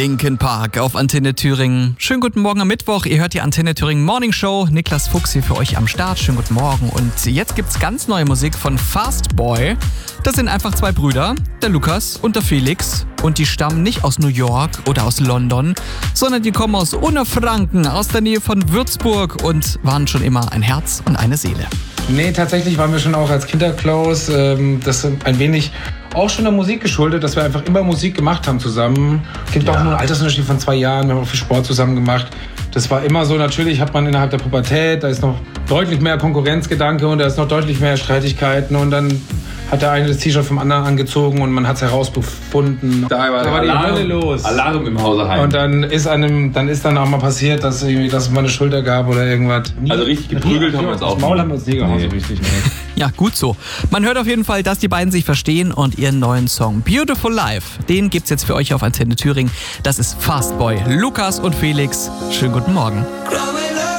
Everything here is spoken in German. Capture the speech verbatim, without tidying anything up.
Linkin Park auf Antenne Thüringen. Schönen guten Morgen am Mittwoch. Ihr hört die Antenne Thüringen Morning Show. Niklas Fuchs hier für euch am Start. Schönen guten Morgen. Und jetzt gibt's ganz neue Musik von Fast Boy. Das sind einfach zwei Brüder, der Lukas und der Felix. Und die stammen nicht aus New York oder aus London, sondern die kommen aus Unterfranken, aus der Nähe von Würzburg und waren schon immer ein Herz und eine Seele. Nee, tatsächlich waren wir schon auch als Kinder close. Ähm, das ist ein wenig auch schon der Musik geschuldet, dass wir einfach immer Musik gemacht haben zusammen. Es gibt ja auch nur einen Altersunterschied von zwei Jahren. Wir haben auch viel Sport zusammen gemacht. Das war immer so, natürlich hat man innerhalb der Pubertät, da ist noch deutlich mehr Konkurrenzgedanke und da ist noch deutlich mehr Streitigkeiten und dann hat der eine das T-Shirt vom anderen angezogen und man hat es herausgefunden. Da war, da war die Alarm, Hölle los. Alarm im Hause heim. Und dann ist einem, dann ist dann auch mal passiert, dass, irgendwie, dass es mal eine Schulter gab oder irgendwas. Also richtig geprügelt haben wir uns auch. Das Maul haben wir uns nie gehauen, so richtig. Nee. Ja, gut so. Man hört auf jeden Fall, dass die beiden sich verstehen und ihren neuen Song Beautiful Life, den gibt's jetzt für euch auf Antenne Thüringen. Das ist Fast Boy, Lukas und Felix. Schönen guten Morgen.